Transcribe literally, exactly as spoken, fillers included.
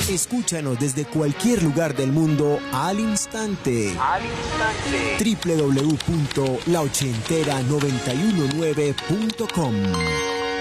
Escúchanos desde cualquier lugar del mundo al instante. Al instante. doble u doble u doble u punto la ochentera noventa y uno nueve punto com